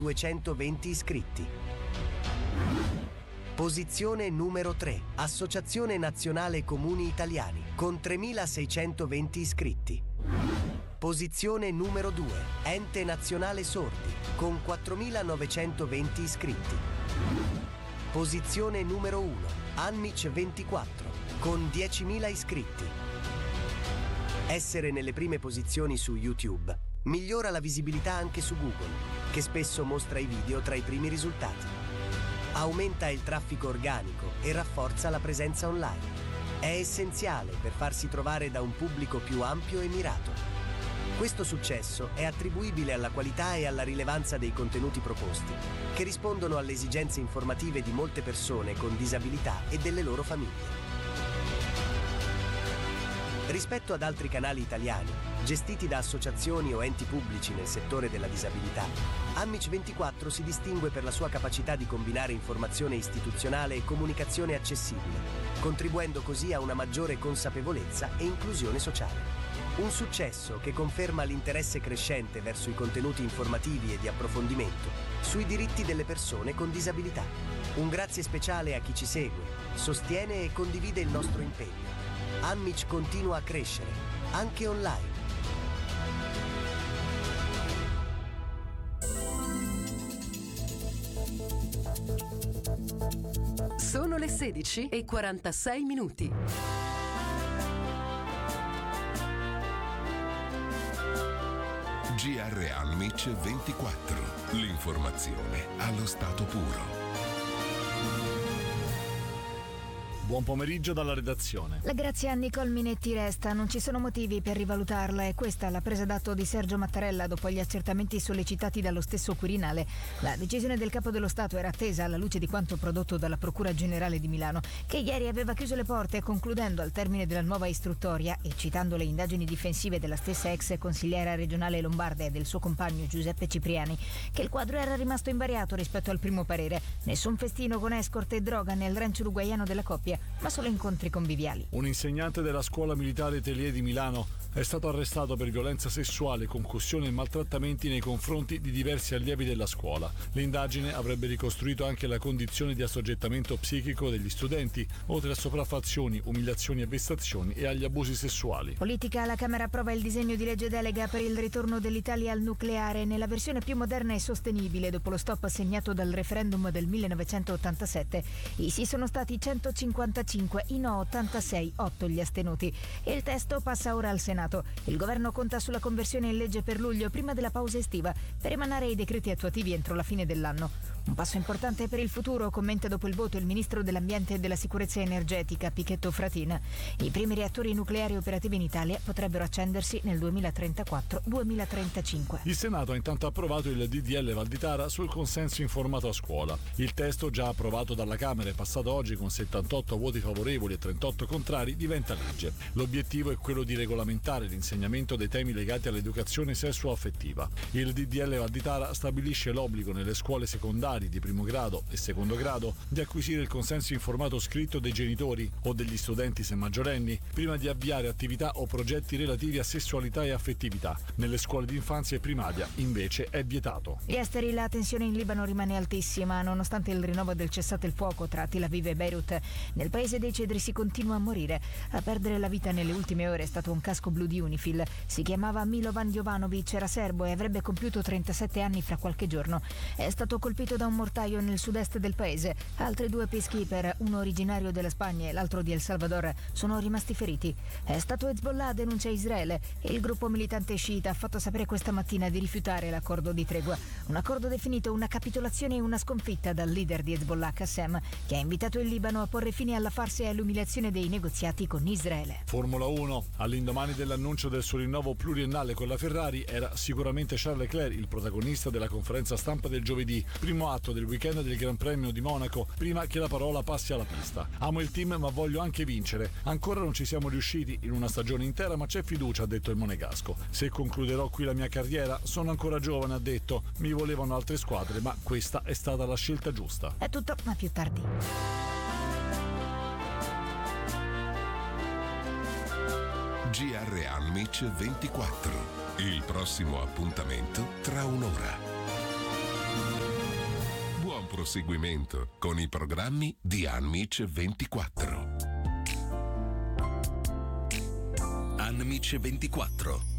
220 iscritti. Posizione numero 3. Associazione Nazionale Comuni Italiani con 3.620 iscritti. Posizione numero 2. Ente Nazionale Sordi con 4.920 iscritti. Posizione numero 1. Anmic 24 con 10.000 iscritti. Essere nelle prime posizioni su YouTube migliora la visibilità anche su Google, che spesso mostra i video tra i primi risultati. Aumenta il traffico organico e rafforza la presenza online. È essenziale per farsi trovare da un pubblico più ampio e mirato. Questo successo è attribuibile alla qualità e alla rilevanza dei contenuti proposti, che rispondono alle esigenze informative di molte persone con disabilità e delle loro famiglie. Rispetto ad altri canali italiani, gestiti da associazioni o enti pubblici nel settore della disabilità, Anmic 24 si distingue per la sua capacità di combinare informazione istituzionale e comunicazione accessibile, contribuendo così a una maggiore consapevolezza e inclusione sociale. Un successo che conferma l'interesse crescente verso i contenuti informativi e di approfondimento sui diritti delle persone con disabilità. Un grazie speciale a chi ci segue, sostiene e condivide il nostro impegno. Anmic continua a crescere, anche online. Sono le 16:46. GR Anmic 24. L'informazione allo stato puro. Buon pomeriggio dalla redazione. La grazia a Nicole Minetti resta, non ci sono motivi per rivalutarla, e questa la presa d'atto di Sergio Mattarella dopo gli accertamenti sollecitati dallo stesso Quirinale. La decisione del Capo dello Stato era attesa alla luce di quanto prodotto dalla Procura Generale di Milano, che ieri aveva chiuso le porte concludendo al termine della nuova istruttoria e citando le indagini difensive della stessa ex consigliera regionale lombarda e del suo compagno Giuseppe Cipriani, che il quadro era rimasto invariato rispetto al primo parere. Nessun festino con escort e droga nel ranch uruguaiano della coppia, ma solo incontri conviviali. Un insegnante della scuola militare Telier di Milano è stato arrestato per violenza sessuale, concussione e maltrattamenti nei confronti di diversi allievi della scuola. L'indagine avrebbe ricostruito anche la condizione di assoggettamento psichico degli studenti, oltre a sopraffazioni, umiliazioni e vessazioni e agli abusi sessuali. Politica: la Camera approva il disegno di legge delega per il ritorno dell'Italia al nucleare nella versione più moderna e sostenibile dopo lo stop segnato dal referendum del 1987. I sì sono stati 155, i no 86, 8 gli astenuti. E il testo passa ora al Senato. Il governo conta sulla conversione in legge per luglio, prima della pausa estiva, per emanare i decreti attuativi entro la fine dell'anno. Un passo importante per il futuro, commenta dopo il voto il ministro dell'Ambiente e della Sicurezza Energetica, Pichetto Fratin. I primi reattori nucleari operativi in Italia potrebbero accendersi nel 2034-2035. Il Senato ha intanto approvato il DDL Valditara sul consenso informato a scuola. Il testo, già approvato dalla Camera e passato oggi con 78 voti favorevoli e 38 contrari, diventa legge. L'obiettivo è quello di regolamentare l'insegnamento dei temi legati all'educazione sessuo-affettiva. Il DDL Valditara stabilisce l'obbligo nelle scuole secondarie di primo grado e secondo grado di acquisire il consenso informato scritto dei genitori o degli studenti se maggiorenni prima di avviare attività o progetti relativi a sessualità e affettività. Nelle scuole di infanzia e primaria invece è vietato. Gli esteri: la tensione in Libano rimane altissima nonostante il rinnovo del cessate il fuoco tra Tel Aviv e Beirut. Nel paese dei cedri si continua a morire. A perdere la vita nelle ultime ore è stato un casco blu di UNIFIL. Si chiamava Milovan Jovanovic, era serbo e avrebbe compiuto 37 anni fra qualche giorno. È stato colpito da un mortaio nel sud-est del paese. Altri 2 peacekeeper, uno originario della Spagna e l'altro di El Salvador, sono rimasti feriti. È stato Hezbollah, denuncia Israele, e il gruppo militante sciita ha fatto sapere questa mattina di rifiutare l'accordo di tregua. Un accordo definito una capitolazione e una sconfitta dal leader di Hezbollah, Qassem, che ha invitato il Libano a porre fine alla farsa e all'umiliazione dei negoziati con Israele. Formula 1. All'indomani dell'annuncio del suo rinnovo pluriennale con la Ferrari, era sicuramente Charles Leclerc il protagonista della conferenza stampa del giovedì, primo atto del weekend del Gran Premio di Monaco, prima che la parola passi alla pista. Amo il team ma voglio anche vincere. Ancora non ci siamo riusciti in una stagione intera, ma c'è fiducia, ha detto il monegasco. Se concluderò qui la mia carriera, sono ancora giovane, ha detto. Mi volevano altre squadre, ma questa è stata la scelta giusta. È tutto, ma più tardi. GR Anmic 24. Il prossimo appuntamento tra un'ora. proseguimento con i programmi di Anmic 24. Anmic 24.